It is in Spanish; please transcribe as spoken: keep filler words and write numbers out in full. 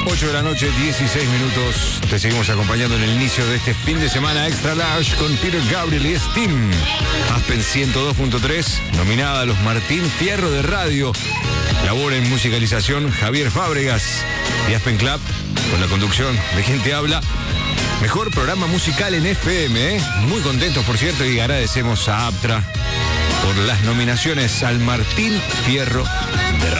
ocho de la noche, dieciséis minutos. Te seguimos acompañando en el inicio de este fin de semana extra large con Peter Gabriel y Steam. Aspen ciento dos punto tres, nominada a los Martín Fierro de Radio. Labora en musicalización Javier Fábregas. Y Aspen Club, con la conducción de quien te habla. Mejor programa musical en F M, ¿eh? Muy contentos, por cierto, y agradecemos a Aptra por las nominaciones al Martín Fierro de Radio.